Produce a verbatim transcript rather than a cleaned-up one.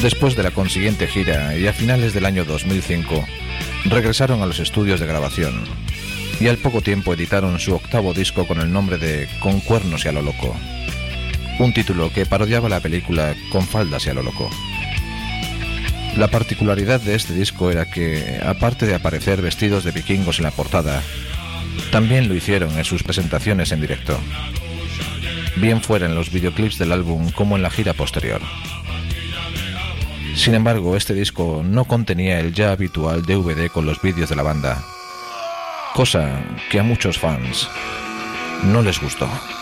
Después de la consiguiente gira y a finales del año dos mil cinco, regresaron a los estudios de grabación y al poco tiempo editaron su octavo disco con el nombre de Con cuernos y a lo loco, un título que parodiaba la película Con faldas y a lo loco. La particularidad de este disco era que, aparte de aparecer vestidos de vikingos en la portada, también lo hicieron en sus presentaciones en directo, bien fuera en los videoclips del álbum como en la gira posterior. Sin embargo, este disco no contenía el ya habitual D V D con los vídeos de la banda, cosa que a muchos fans no les gustó.